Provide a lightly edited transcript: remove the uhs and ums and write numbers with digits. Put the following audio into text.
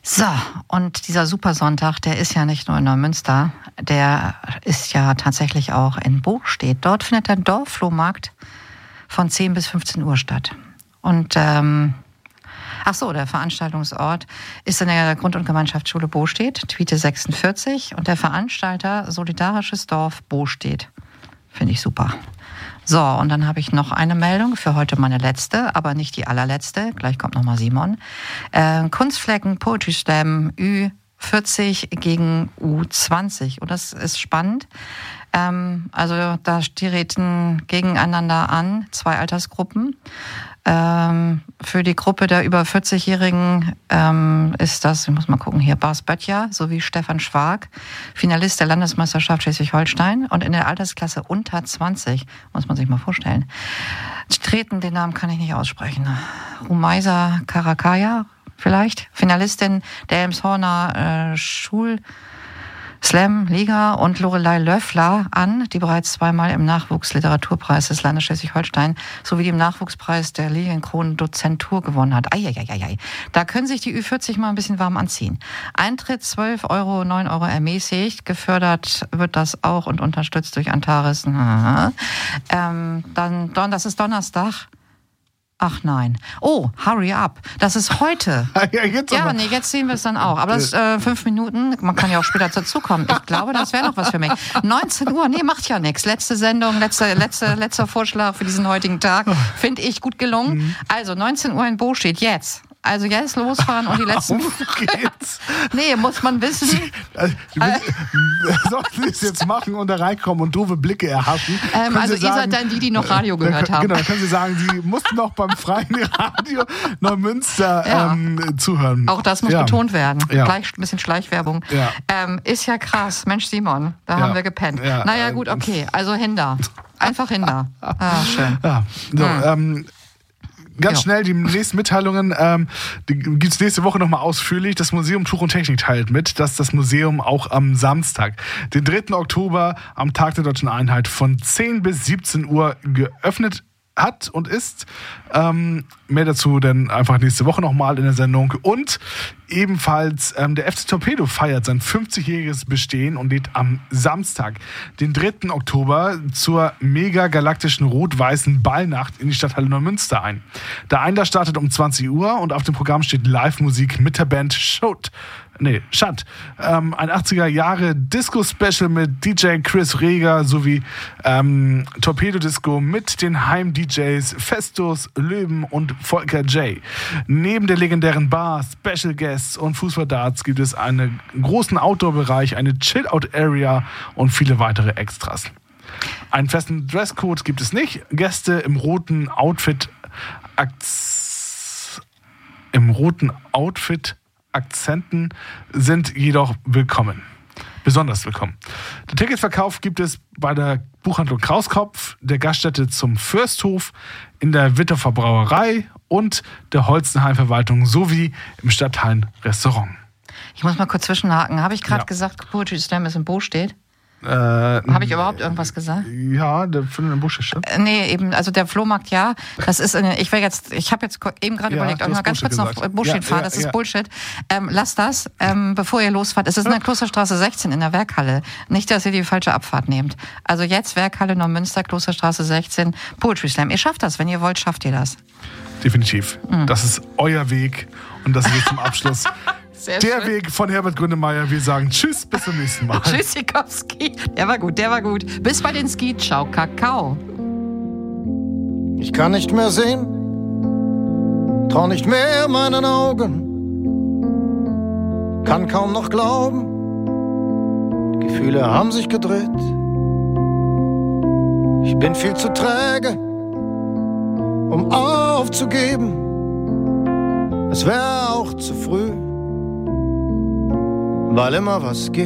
So, und dieser Supersonntag, der ist ja nicht nur in Neumünster, der ist ja tatsächlich auch in Bostedt. Dort findet der Dorfflohmarkt von 10 bis 15 Uhr statt. Und der Veranstaltungsort ist in der Grund- und Gemeinschaftsschule Bostedt, Tweete 46, und der Veranstalter Solidarisches Dorf Bostedt. Finde ich super. So, und dann habe ich noch eine Meldung, für heute meine letzte, aber nicht die allerletzte. Gleich kommt nochmal Simon. Kunstflecken Poetry Slam Ü40 gegen U20. Und das ist spannend. Also da treten gegeneinander an 2 Altersgruppen. Für die Gruppe der über 40-Jährigen ist das, ich muss mal gucken hier, Bas Böttcher sowie Stefan Schwark, Finalist der Landesmeisterschaft Schleswig-Holstein, und in der Altersklasse unter 20, muss man sich mal vorstellen, treten, den Namen kann ich nicht aussprechen, Rumaisa Karakaya vielleicht, Finalistin der Elmshorner Slam-Liga, und Lorelei Löffler an, die bereits 2-mal im Nachwuchsliteraturpreis des Landes Schleswig-Holstein sowie dem Nachwuchspreis der Lilienkronen Dozentur gewonnen hat. Eieieiei. Da können sich die Ü40 mal ein bisschen warm anziehen. Eintritt 12 Euro, 9 Euro ermäßigt. Gefördert wird das auch und unterstützt durch Antares. Das ist Donnerstag. Ach nein. Oh, hurry up. Das ist heute. Jetzt sehen wir es dann auch. Aber das ist 5 Minuten. Man kann ja auch später dazukommen. Ich glaube, das wäre noch was für mich. 19 Uhr, macht ja nichts. Letzte Sendung, letzter Vorschlag für diesen heutigen Tag. Finde ich gut gelungen. Also 19 Uhr in Bostedt, jetzt. Also jetzt losfahren und die letzten... geht's? Muss man wissen. Sollten Sie es jetzt machen und da reinkommen und doofe Blicke erhaschen? Also ihr seid dann die noch Radio gehört haben. Genau, dann können Sie sagen, Sie mussten noch beim Freien Radio Neumünster zuhören. Auch das muss betont werden. Ja. Gleich ein bisschen Schleichwerbung. Ja. Ist ja krass. Mensch, Simon, da haben wir gepennt. Ja. Naja, gut, okay. Also hinter. Einfach hinter. Schön. Ja. So, ganz schnell die nächsten Mitteilungen. Die gibt es nächste Woche nochmal ausführlich. Das Museum Tuch und Technik teilt mit, dass das Museum auch am Samstag, den 3. Oktober, am Tag der Deutschen Einheit von 10 bis 17 Uhr geöffnet hat und ist. Mehr dazu dann einfach nächste Woche nochmal in der Sendung. Und ebenfalls der FC Torpedo feiert sein 50-jähriges Bestehen und lädt am Samstag, den 3. Oktober, zur mega-galaktischen rot-weißen Ballnacht in die Stadthalle Neumünster ein. Der Einlass startet um 20 Uhr und auf dem Programm steht Live-Musik mit der Band Schott. Ein 80er-Jahre-Disco-Special mit DJ Chris Reger sowie Torpedo-Disco mit den Heim-DJs Festus, Löwen und Volker J. Neben der legendären Bar, Special Guests und Fußballdarts gibt es einen großen Outdoor-Bereich, eine Chill-Out-Area und viele weitere Extras. Einen festen Dresscode gibt es nicht. Gäste im roten Outfit Akzenten sind jedoch willkommen. Besonders willkommen. Den Ticketverkauf gibt es bei der Buchhandlung Krauskopf, der Gaststätte zum Fürsthof, in der Witterfer Brauerei und der Holzenheim-Verwaltung sowie im Stadthallen-Restaurant. Ich muss mal kurz zwischenhaken. Habe ich gerade gesagt, Poetry Slam ist in Bostedt? Habe ich überhaupt irgendwas gesagt? Ja, der findet in Bostedt statt. Nee, eben, also der Flohmarkt, ja. Das ist ich habe jetzt eben gerade überlegt, ob ich mal ganz kurz nach Bostedt fahre. Das ist Bullshit. Lasst das, bevor ihr losfahrt. Es ist in der Klosterstraße 16 in der Werkhalle. Nicht, dass ihr die falsche Abfahrt nehmt. Also jetzt Werkhalle Neumünster, Klosterstraße 16, Poetry Slam. Ihr schafft das. Wenn ihr wollt, schafft ihr das. Definitiv. Das ist euer Weg. Und das ist zum Abschluss der schön. Weg von Herbert Grönemeyer. Wir sagen Tschüss, bis zum nächsten Mal. Tschüss, Sikowski. Der war gut. Bis bei den Ski. Ciao, Kakao. Ich kann nicht mehr sehen, trau nicht mehr meinen Augen, kann kaum noch glauben, die Gefühle haben sich gedreht. Ich bin viel zu träge, um aufzugeben. Es wäre auch zu früh, weil immer was geht.